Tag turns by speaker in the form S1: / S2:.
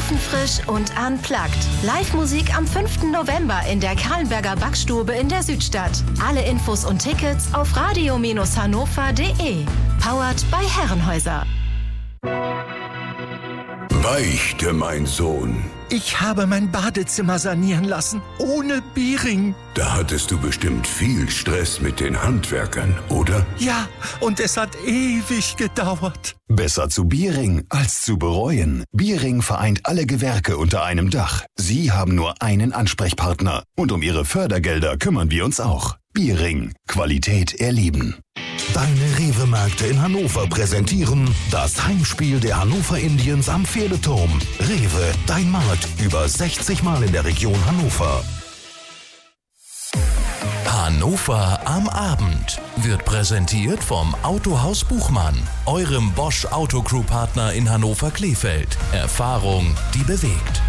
S1: Ofenfrisch und unplugged. Live-Musik am 5. November in der Kahlenberger Backstube in der Südstadt. Alle Infos und Tickets auf radio-hannover.de. Powered by Herrenhäuser.
S2: Beichte, mein Sohn.
S3: Ich habe mein Badezimmer sanieren lassen, ohne Bering.
S2: Da hattest du bestimmt viel Stress mit den Handwerkern, oder?
S3: Ja, und es hat ewig gedauert.
S4: Besser zu Bering als zu bereuen. Bering vereint alle Gewerke unter einem Dach. Sie haben nur einen Ansprechpartner. Und um Ihre Fördergelder kümmern wir uns auch. Bering. Qualität erleben.
S5: Deine Rewe-Märkte in Hannover präsentieren das Heimspiel der Hannover Indians am Pferdeturm. Rewe, dein Markt, über 60 Mal in der Region Hannover.
S6: Hannover am Abend wird präsentiert vom Autohaus Buchmann, eurem Bosch Autocrew-Partner in Hannover-Kleefeld. Erfahrung, die bewegt.